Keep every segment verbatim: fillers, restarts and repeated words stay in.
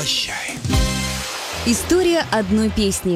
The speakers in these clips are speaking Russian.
Прощай. История одной песни.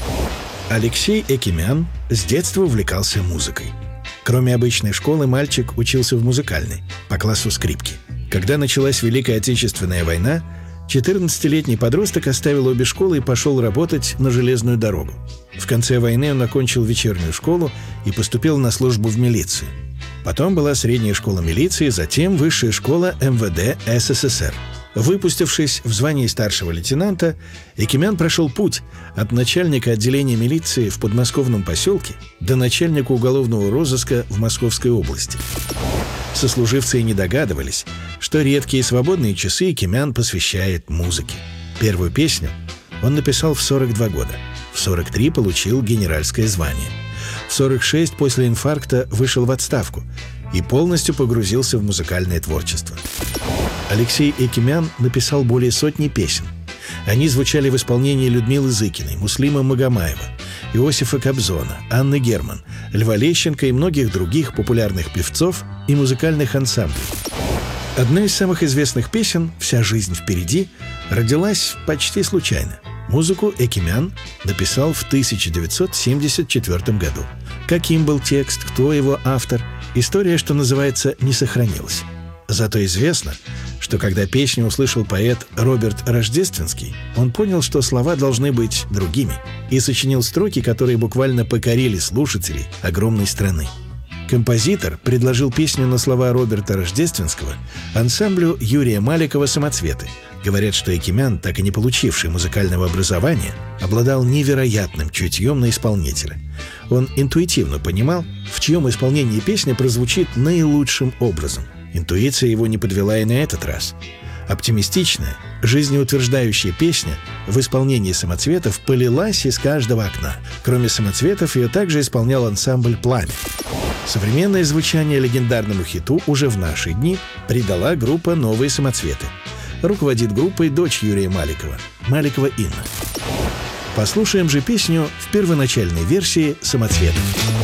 Алексей Экимян с детства увлекался музыкой. Кроме обычной школы, мальчик учился в музыкальной, по классу скрипки. Когда началась Великая Отечественная война, четырнадцатилетний подросток оставил обе школы и пошел работать на железную дорогу. В конце войны он окончил вечернюю школу и поступил на службу в милицию. Потом была средняя школа милиции, затем высшая школа эм вэ дэ эс эс эс эр. Выпустившись в звании старшего лейтенанта, Экимян прошел путь от начальника отделения милиции в подмосковном поселке до начальника уголовного розыска в Московской области. Сослуживцы и не догадывались, что редкие свободные часы Экимян посвящает музыке. Первую песню он написал в сорок два года. В сорок три получил генеральское звание. В сорок шесть после инфаркта вышел в отставку и полностью погрузился в музыкальное творчество. Алексей Экимян написал более сотни песен. Они звучали в исполнении Людмилы Зыкиной, Муслима Магомаева, Иосифа Кобзона, Анны Герман, Льва Лещенко и многих других популярных певцов и музыкальных ансамблей. Одна из самых известных песен «Вся жизнь впереди» родилась почти случайно. Музыку Экимян написал в тысяча девятьсот семьдесят четвёртом году. Каким был текст, кто его автор, история, что называется, не сохранилась. Зато известно, что когда песню услышал поэт Роберт Рождественский, он понял, что слова должны быть другими, и сочинил строки, которые буквально покорили слушателей огромной страны. Композитор предложил песню на слова Роберта Рождественского ансамблю Юрия Маликова «Самоцветы». Говорят, что Экимян, так и не получивший музыкального образования, обладал невероятным чутьем на исполнителя. Он интуитивно понимал, в чьем исполнении песня прозвучит наилучшим образом. Интуиция его не подвела и на этот раз. Оптимистичная, жизнеутверждающая песня в исполнении «Самоцветов» полилась из каждого окна. Кроме «Самоцветов» ее также исполнял ансамбль «Пламя». Современное звучание легендарному хиту уже в наши дни придала группа «Новые самоцветы». Руководит группой дочь Юрия Маликова, Маликова Инна. Послушаем же песню в первоначальной версии «Самоцветов».